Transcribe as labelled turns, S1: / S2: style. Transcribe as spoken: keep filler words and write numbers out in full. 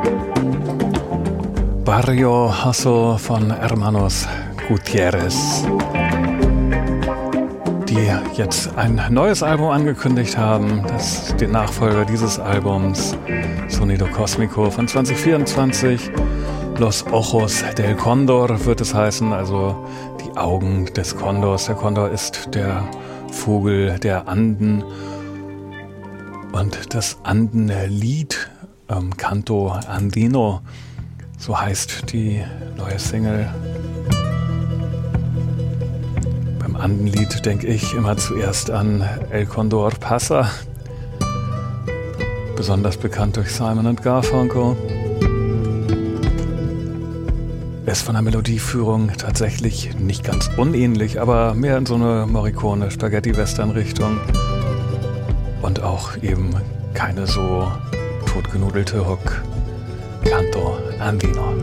S1: Barrio Hustle von Hermanos Gutierrez, die jetzt ein neues Album angekündigt haben, das den Nachfolger dieses Albums, Sonido Cósmico von zwanzig vierundzwanzig, Los Ojos del Cóndor wird es heißen, also die Augen des Kondors. Der Kondor ist der Vogel der Anden und das Andenlied, ähm, Canto Andino, so heißt die neue Single. Beim Andenlied denke ich immer zuerst an El Condor Pasa, besonders bekannt durch Simon und Garfunkel. Er ist von der Melodieführung tatsächlich nicht ganz unähnlich, aber mehr in so eine Morricone Spaghetti-Western-Richtung und auch eben keine so totgenudelte Hook. Canto Andino.